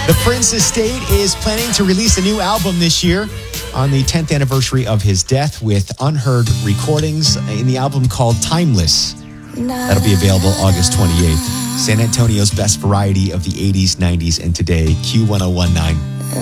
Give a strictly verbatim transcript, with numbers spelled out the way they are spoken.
The Prince Estate is planning to release a new album this year on the tenth anniversary of his death with unheard recordings in the album called Timeless. That'll be available August twenty-eighth. San Antonio's best variety of the eighties, nineties, and today, Q ten nineteen.